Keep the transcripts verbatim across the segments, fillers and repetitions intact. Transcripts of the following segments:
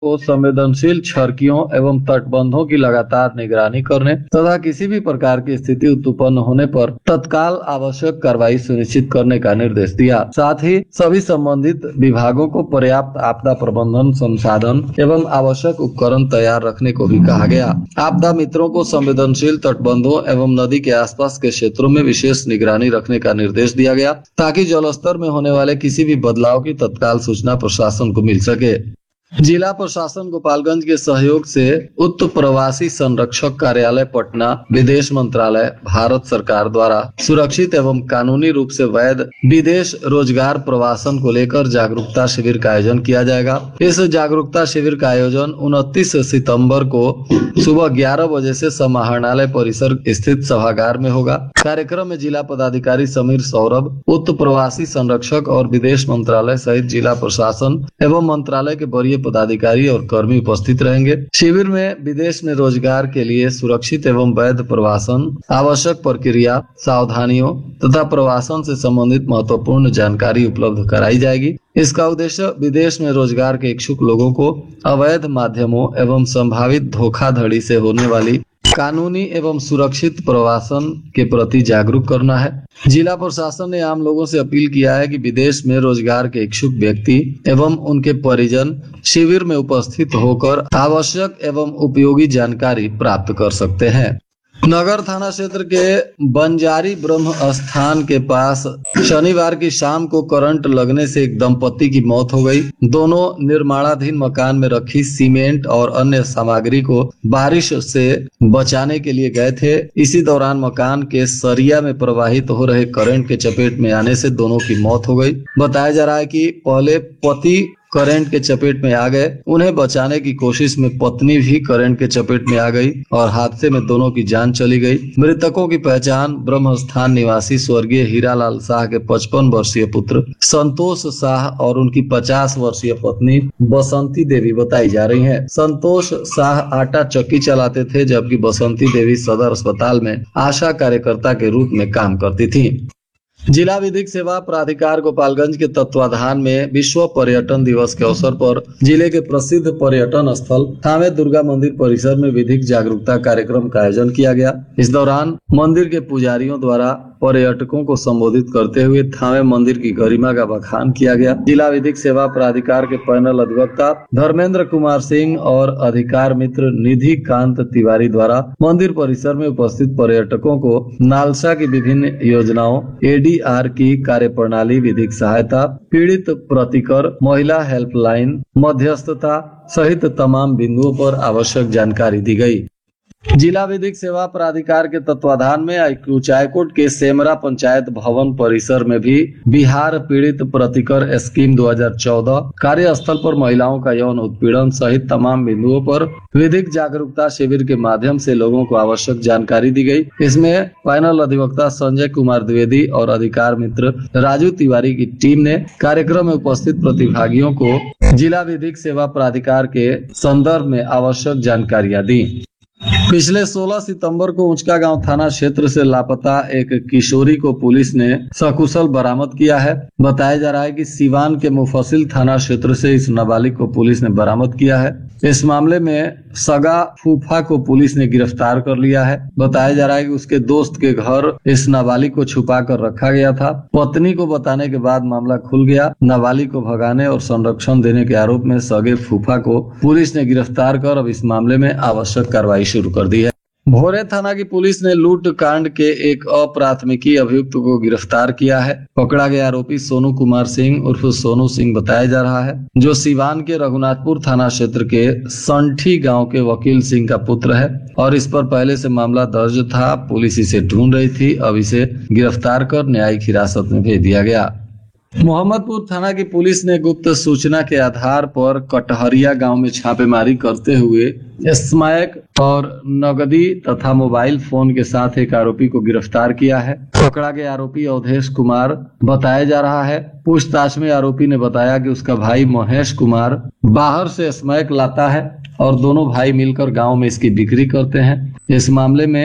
को संवेदनशील छड़कियों एवं तटबंधों की लगातार निगरानी करने तथा किसी भी प्रकार की स्थिति उत्पन्न होने पर तत्काल आवश्यक कार्रवाई सुनिश्चित करने का निर्देश दिया। साथ ही सभी संबंधित विभागों को पर्याप्त आपदा प्रबंधन संसाधन एवं आवश्यक उपकरण तैयार रखने को भी कहा गया। आपदा मित्रों को संवेदनशील तटबंधों एवं नदी के आसपास के क्षेत्रों में विशेष निगरानी रखने का निर्देश दिया गया ताकि जलस्तर में होने वाले किसी भी बदलाव की तत्काल सूचना प्रशासन को मिल सके। जिला प्रशासन गोपालगंज के सहयोग से उत्तर प्रवासी संरक्षक कार्यालय पटना, विदेश मंत्रालय, भारत सरकार द्वारा सुरक्षित एवं कानूनी रूप से वैध विदेश रोजगार प्रवासन को लेकर जागरूकता शिविर का आयोजन किया जाएगा। इस जागरूकता शिविर का आयोजन उनतीस सितंबर को सुबह ग्यारह बजे से समाहरणालय परिसर स्थित सभागार में होगा। कार्यक्रम में जिला पदाधिकारी समीर सौरभ, उत्तर प्रवासी संरक्षक और विदेश मंत्रालय सहित जिला प्रशासन एवं मंत्रालय के वरीय पदाधिकारी और कर्मी उपस्थित रहेंगे। शिविर में विदेश में रोजगार के लिए सुरक्षित एवं वैध प्रवासन, आवश्यक प्रक्रिया, सावधानियों तथा प्रवासन से संबंधित महत्वपूर्ण जानकारी उपलब्ध कराई जाएगी। इसका उद्देश्य विदेश में रोजगार के इच्छुक लोगों को अवैध माध्यमों एवं संभावित धोखाधड़ी से होने वाली कानूनी एवं सुरक्षित प्रवासन के प्रति जागरूक करना है। जिला प्रशासन ने आम लोगों से अपील किया है कि विदेश में रोजगार के इच्छुक व्यक्ति एवं उनके परिजन शिविर में उपस्थित होकर आवश्यक एवं उपयोगी जानकारी प्राप्त कर सकते हैं। नगर थाना क्षेत्र के बंजारी ब्रह्म स्थान के पास शनिवार की शाम को करंट लगने से एक दंपति की मौत हो गई। दोनों निर्माणाधीन मकान में रखी सीमेंट और अन्य सामग्री को बारिश से बचाने के लिए गए थे। इसी दौरान मकान के सरिया में प्रवाहित हो रहे करंट के चपेट में आने से दोनों की मौत हो गई। बताया जा रहा है कि पहले पति करंट के चपेट में आ गए, उन्हें बचाने की कोशिश में पत्नी भी करंट के चपेट में आ गई और हादसे में दोनों की जान चली गई। मृतकों की पहचान ब्रह्मस्थान निवासी स्वर्गीय हीरालाल शाह के पचपन वर्षीय पुत्र संतोष शाह और उनकी पचास वर्षीय पत्नी बसंती देवी बताई जा रही है। संतोष शाह आटा चक्की चलाते थे जबकि बसंती देवी सदर अस्पताल में आशा कार्यकर्ता के रूप में काम करती थी। जिला विधिक सेवा प्राधिकार गोपालगंज के तत्वाधान में विश्व पर्यटन दिवस के अवसर पर जिले के प्रसिद्ध पर्यटन स्थल थावे दुर्गा मंदिर परिसर में विधिक जागरूकता कार्यक्रम का आयोजन किया गया। इस दौरान मंदिर के पुजारियों द्वारा पर्यटकों को संबोधित करते हुए थावे मंदिर की गरिमा का बखान किया गया। जिला विधिक सेवा प्राधिकार के पैनल अधिवक्ता धर्मेंद्र कुमार सिंह और अधिकार मित्र निधि कांत तिवारी द्वारा मंदिर परिसर में उपस्थित पर्यटकों को नालसा की विभिन्न योजनाओं, एडीआर की कार्यप्रणाली, विधिक सहायता, पीड़ित प्रतिकर, महिला हेल्पलाइन, मध्यस्थता सहित तमाम बिंदुओं पर आवश्यक जानकारी दी गई। जिला विधिक सेवा प्राधिकार के तत्वाधान में कुचायकोट के सेमरा पंचायत भवन परिसर में भी बिहार पीड़ित प्रतिकर स्कीम दो हज़ार चौदह कार्यस्थल पर महिलाओं का यौन उत्पीड़न सहित तमाम बिंदुओं पर विधिक जागरूकता शिविर के माध्यम से लोगों को आवश्यक जानकारी दी गई। इसमें पैनल अधिवक्ता संजय कुमार द्विवेदी और अधिकार मित्र राजू तिवारी की टीम ने कार्यक्रम में उपस्थित प्रतिभागियों को जिला विधिक सेवा प्राधिकार के संदर्भ में आवश्यक जानकारियां दी। पिछले सोलह सितंबर को ऊंचका गांव थाना क्षेत्र से लापता एक किशोरी को पुलिस ने सकुशल बरामद किया है। बताया जा रहा है कि सीवान के मुफस्सिल थाना क्षेत्र से इस नाबालिग को पुलिस ने बरामद किया है। इस मामले में सगा फूफा को पुलिस ने गिरफ्तार कर लिया है। बताया जा रहा है कि उसके दोस्त के घर इस नाबालिग को छुपा कर रखा गया था। पत्नी को बताने के बाद मामला खुल गया। नाबालिग को भगाने और संरक्षण देने के आरोप में सगे फूफा को पुलिस ने गिरफ्तार कर अब इस मामले में आवश्यक कार्रवाई शुरू कर दी है। भोरे थाना की पुलिस ने लूट कांड के एक अप्राथमिकी अभियुक्त को गिरफ्तार किया है। पकड़ा गया आरोपी सोनू कुमार सिंह उर्फ सोनू सिंह बताया जा रहा है, जो सीवान के रघुनाथपुर थाना क्षेत्र के संठी गांव के वकील सिंह का पुत्र है और इस पर पहले से मामला दर्ज था। पुलिस इसे ढूंढ रही थी। अब इसे गिरफ्तार कर न्यायिक हिरासत में भेज दिया गया। मोहम्मदपुर थाना की पुलिस ने गुप्त सूचना के आधार पर कटहरिया गांव में छापेमारी करते हुए स्मैक और नगदी तथा मोबाइल फोन के साथ एक आरोपी को गिरफ्तार किया है। पकड़ा गया आरोपी अवधेश कुमार बताया जा रहा है। पूछताछ में आरोपी ने बताया कि उसका भाई महेश कुमार बाहर से स्मैक लाता है और दोनों भाई मिलकर गांव में इसकी बिक्री करते हैं। इस मामले में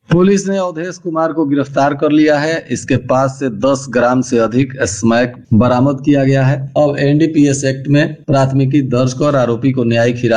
पुलिस ने अवधेश कुमार को गिरफ्तार कर लिया है। इसके पास से दस ग्राम से अधिक स्मैक बरामद किया गया है। अब N D P S act में प्राथमिकी दर्ज कर आरोपी को न्यायिक हिरासत